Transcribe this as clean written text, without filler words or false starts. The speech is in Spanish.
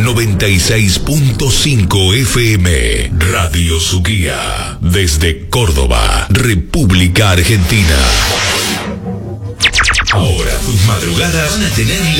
96.5 FM, Radio Suquía, desde Córdoba, República Argentina. Ahora tus madrugadas van a tener